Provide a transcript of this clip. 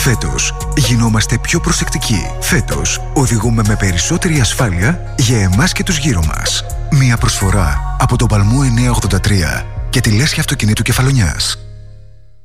Φέτος γινόμαστε πιο προσεκτικοί. Φέτος οδηγούμε με περισσότερη ασφάλεια για εμάς και τους γύρω μας. Μία προσφορά από τον Παλμό 983 και τη λέσχη αυτοκινήτου Κεφαλονιάς.